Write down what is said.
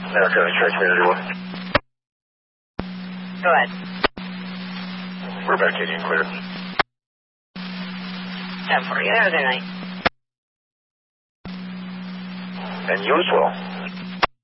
America, transmitter 1. Go ahead. We're back in and clear. 10-4, you have a good night. And you as well.